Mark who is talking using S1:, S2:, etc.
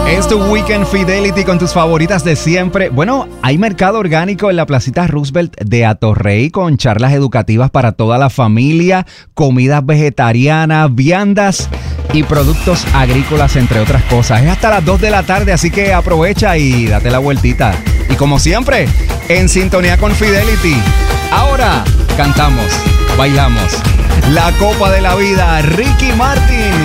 S1: Es tu Weekend Fidelity con tus favoritas de siempre. Bueno, hay mercado orgánico en la Placita Roosevelt de Atorrey con charlas educativas para toda la familia, comidas vegetarianas, viandas y productos agrícolas, entre otras cosas. Es hasta las 2 de la tarde, así que aprovecha y date la vueltita. Y como siempre, en sintonía con Fidelity. Ahora cantamos, bailamos la Copa de la Vida, Ricky Martin.